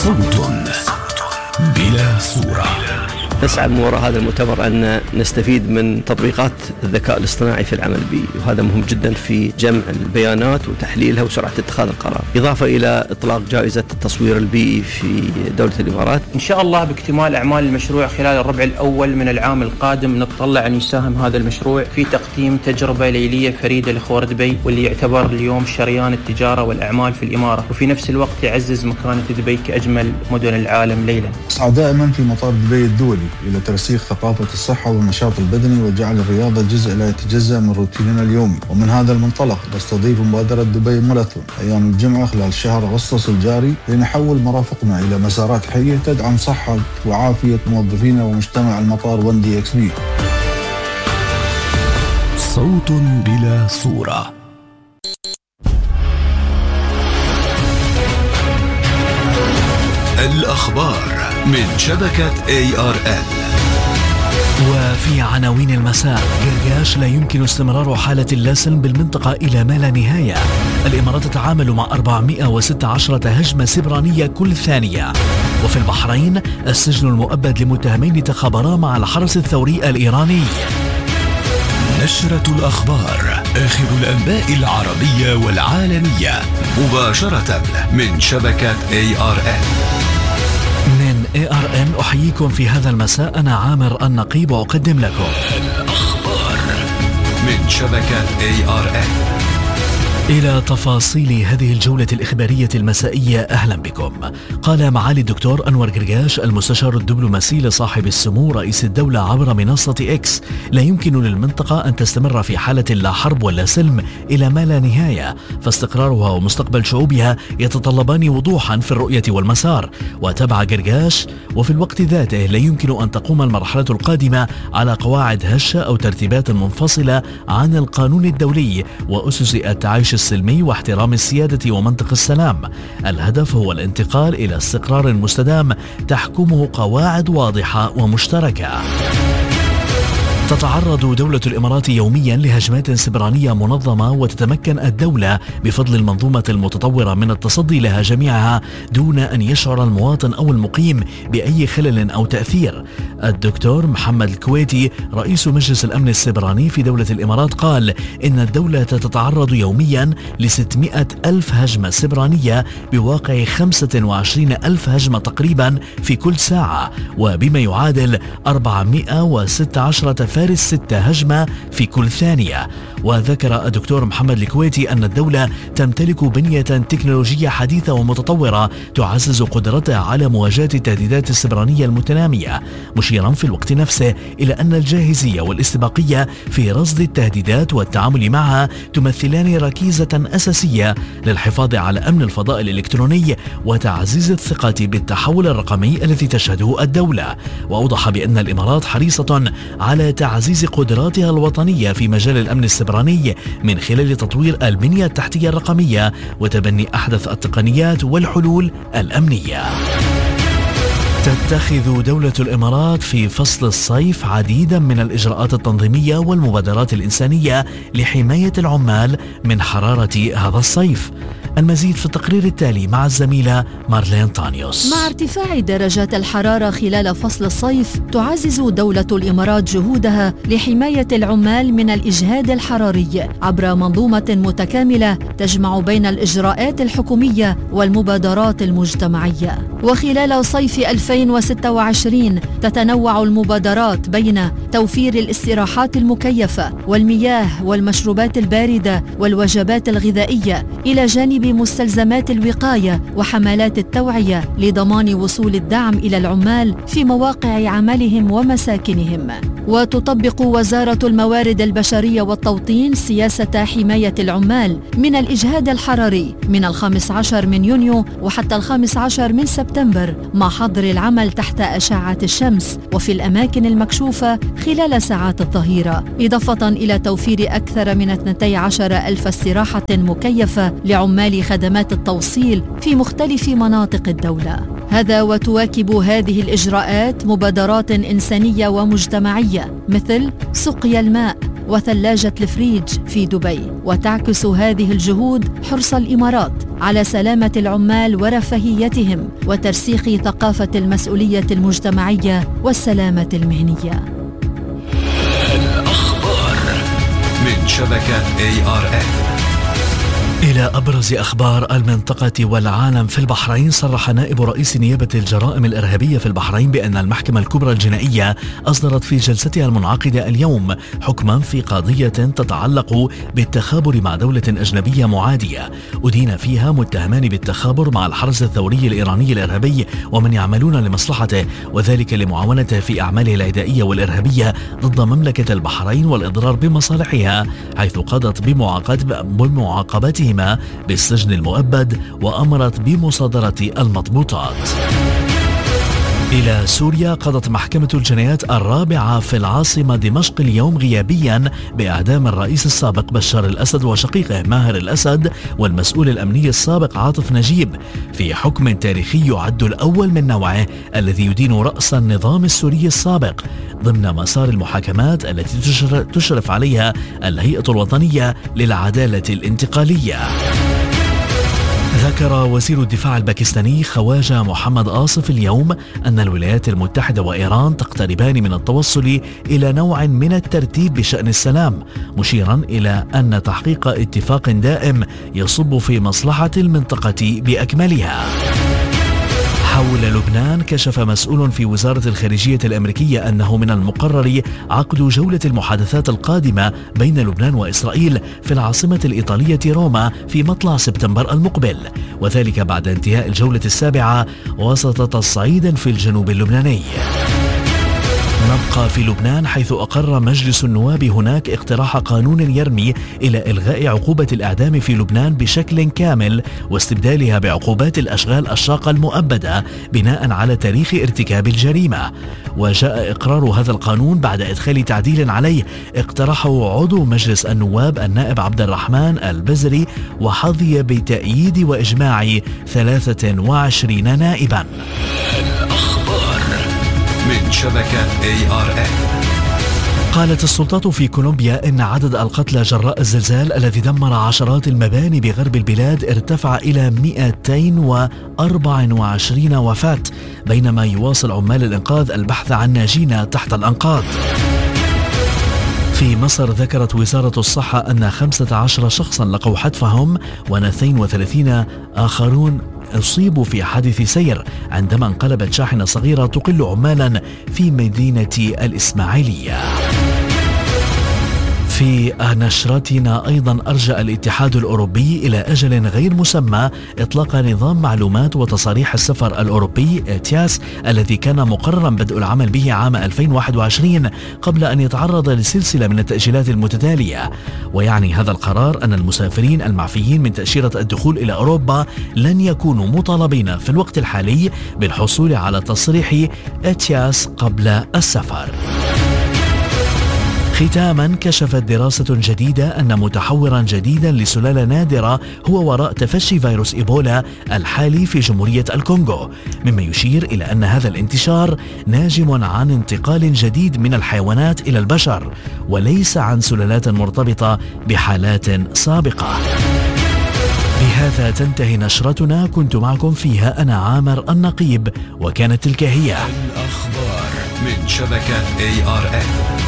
صوت بلا صورة. نسعى من وراء هذا المؤتمر أن نستفيد من تطبيقات الذكاء الاصطناعي في العمل البيئي، وهذا مهم جدا في جمع البيانات وتحليلها وسرعة اتخاذ القرار، إضافة إلى إطلاق جائزة التصوير البيئي في دولة الإمارات. إن شاء الله باكتمال أعمال المشروع خلال الربع الأول من العام القادم نتطلع أن يساهم هذا المشروع في تقديم تجربة ليلية فريدة لخور دبي، واللي يعتبر اليوم شريان التجارة والأعمال في الإمارة، وفي نفس الوقت يعزز مكانة دبي كأجمل مدن العالم ليلا. أسعى دائما في مطار دبي الدولي إلى ترسيخ ثقافة الصحة والنشاط البدني وجعل الرياضة جزء لا يتجزأ من روتيننا اليومي. ومن هذا المنطلق نستضيف مبادرة دبي ماراثون أيام الجمعة خلال شهر أغسطس الجاري لنحول مرافقنا إلى مسارات حية تدعم صحة وعافية موظفينا ومجتمع المطار 1DXB. صوت بلا صورة. الأخبار من شبكة ARN. وفي عناوين المساء: قرقاش لا يمكن استمرار حالة اللاسلم بالمنطقة إلى ما لا نهاية. الإمارات تتعامل مع 416 هجمة سبرانية كل ثانية. وفي البحرين السجن المؤبد لمتهمين تخابرا مع الحرس الثوري الإيراني. نشرة الأخبار، آخر الأنباء العربية والعالمية، مباشرة من شبكة ARN. من ARN أحييكم في هذا المساء. أنا عامر النقيب وأقدم لكم الأخبار من شبكة ARN. إلى تفاصيل هذه الجولة الإخبارية المسائية أهلا بكم. قال معالي الدكتور أنور قرقاش المستشار الدبلوماسي لصاحب السمو رئيس الدولة عبر منصة إكس: لا يمكن للمنطقة أن تستمر في حالة لا حرب ولا سلم إلى ما لا نهاية، فاستقرارها ومستقبل شعوبها يتطلبان وضوحا في الرؤية والمسار. وتابع قرقاش: وفي الوقت ذاته لا يمكن أن تقوم المرحلة القادمة على قواعد هشة أو ترتيبات منفصلة عن القانون الدولي وأسس التعايش السلمي واحترام السيادة ومنطق السلام. الهدف هو الانتقال إلى استقرار مستدام تحكمه قواعد واضحة ومشتركة. تتعرض دولة الإمارات يوميا لهجمات سبرانية منظمة، وتتمكن الدولة بفضل المنظومة المتطورة من التصدي لها جميعها دون أن يشعر المواطن أو المقيم بأي خلل أو تأثير. الدكتور محمد الكويتي رئيس مجلس الأمن السبراني في دولة الإمارات قال إن الدولة تتعرض يوميا ل600 ألف هجمة سبرانية بواقع 25 ألف هجمة تقريبا في كل ساعة، وبما يعادل 416 فارس 6 هجمة في كل ثانية. وذكر الدكتور محمد الكويتي أن الدولة تمتلك بنية تكنولوجية حديثة ومتطورة تعزز قدرتها على مواجهة التهديدات السبرانية المتنامية، مشيرا في الوقت نفسه إلى أن الجاهزية والاستباقية في رصد التهديدات والتعامل معها تمثلان ركيزة أساسية للحفاظ على أمن الفضاء الإلكتروني وتعزيز الثقة بالتحول الرقمي الذي تشهده الدولة. وأوضح بأن الإمارات حريصة على تعزيز قدراتها الوطنية في مجال الأمن السبراني من خلال تطوير البنية التحتية الرقمية وتبني أحدث التقنيات والحلول الأمنية. تتخذ دولة الإمارات في فصل الصيف عديدا من الإجراءات التنظيمية والمبادرات الإنسانية لحماية العمال من حرارة هذا الصيف. المزيد في التقرير التالي مع الزميلة مارلين تانيوس. مع ارتفاع درجات الحرارة خلال فصل الصيف، تعزز دولة الإمارات جهودها لحماية العمال من الإجهاد الحراري عبر منظومة متكاملة تجمع بين الإجراءات الحكومية والمبادرات المجتمعية. وخلال صيف 2026 تتنوع المبادرات بين توفير الاستراحات المكيفة والمياه والمشروبات الباردة والوجبات الغذائية، إلى جانب مستلزمات الوقاية وحملات التوعية لضمان وصول الدعم إلى العمال في مواقع عملهم ومساكنهم. وتطبق وزارة الموارد البشرية والتوطين سياسة حماية العمال من الإجهاد الحراري من 15 من يونيو وحتى 15 من سبتمبر، مع حظر العمل تحت أشعة الشمس وفي الأماكن المكشوفة خلال ساعات الظهيرة، إضافة إلى توفير أكثر من 12 ألف استراحة مكيفة لعمال خدمات التوصيل في مختلف مناطق الدولة. هذا وتواكب هذه الإجراءات مبادرات إنسانية ومجتمعية مثل سقيا الماء وثلاجة الفريج في دبي. وتعكس هذه الجهود حرص الإمارات على سلامة العمال ورفاهيتهم وترسيخ ثقافة المسؤولية المجتمعية والسلامة المهنية. الأخبار من شبكة ARN. إلى أبرز أخبار المنطقة والعالم. في البحرين صرح نائب رئيس نيابة الجرائم الإرهابية في البحرين بأن المحكمة الكبرى الجنائية أصدرت في جلستها المنعقدة اليوم حكما في قضية تتعلق بالتخابر مع دولة أجنبية معادية أدين فيها متهمان بالتخابر مع الحرس الثوري الإيراني الإرهابي ومن يعملون لمصلحته، وذلك لمعاونته في أعماله العدائية والإرهابية ضد مملكة البحرين والإضرار بمصالحها، حيث قضت بمعاقبتهما بالسجن المؤبد وأمرت بمصادرة المضبوطات. إلى سوريا قضت محكمة الجنايات الرابعة في العاصمة دمشق اليوم غيابيا بإعدام الرئيس السابق بشار الأسد وشقيقه ماهر الأسد والمسؤول الأمني السابق عاطف نجيب في حكم تاريخي يعد الأول من نوعه الذي يدين رأس النظام السوري السابق ضمن مسار المحاكمات التي تشرف عليها الهيئة الوطنية للعدالة الانتقالية. ذكر وزير الدفاع الباكستاني خواجة محمد آصف اليوم أن الولايات المتحدة وإيران تقتربان من التوصل إلى نوع من الترتيب بشأن السلام، مشيرا إلى أن تحقيق اتفاق دائم يصب في مصلحة المنطقة بأكملها. حول لبنان كشف مسؤول في وزارة الخارجية الأمريكية أنه من المقرر عقد جولة المحادثات القادمة بين لبنان وإسرائيل في العاصمة الإيطالية روما في مطلع سبتمبر المقبل، وذلك بعد انتهاء الجولة السابعة وسط تصعيد في الجنوب اللبناني. نبقى في لبنان حيث أقر مجلس النواب هناك اقتراح قانون يرمي إلى إلغاء عقوبة الإعدام في لبنان بشكل كامل واستبدالها بعقوبات الأشغال الشاقة المؤبدة بناء على تاريخ ارتكاب الجريمة. وجاء إقرار هذا القانون بعد إدخال تعديل عليه اقترحه عضو مجلس النواب النائب عبد الرحمن البزري وحظي بتأييد وإجماع 23 نائبا. من شبكة ARN. قالت السلطات في كولومبيا إن عدد القتلى جراء الزلزال الذي دمر عشرات المباني بغرب البلاد ارتفع إلى 224 وفاة، بينما يواصل عمال الإنقاذ البحث عن ناجين تحت الأنقاض. في مصر ذكرت وزارة الصحة أن 15 شخصا لقوا حتفهم و32 آخرون أصيبوا في حادث سير عندما انقلبت شاحنة صغيرة تقل عمالا في مدينة الإسماعيلية. في نشرتنا أيضا أرجى الاتحاد الأوروبي إلى أجل غير مسمى إطلاق نظام معلومات وتصاريح السفر الأوروبي ETIAS الذي كان مقررا بدء العمل به عام 2021 قبل أن يتعرض لسلسلة من التأجيلات المتتالية. ويعني هذا القرار أن المسافرين المعفيين من تأشيرة الدخول إلى أوروبا لن يكونوا مطالبين في الوقت الحالي بالحصول على تصريح ETIAS قبل السفر. ختاما كشفت دراسة جديدة أن متحورا جديدا لسلالة نادرة هو وراء تفشي فيروس إيبولا الحالي في جمهورية الكونغو، مما يشير إلى أن هذا الانتشار ناجم عن انتقال جديد من الحيوانات إلى البشر وليس عن سلالات مرتبطة بحالات سابقة. بهذا تنتهي نشرتنا، كنت معكم فيها أنا عامر النقيب، وكانت تلك هي الأخبار من شبكة ARN.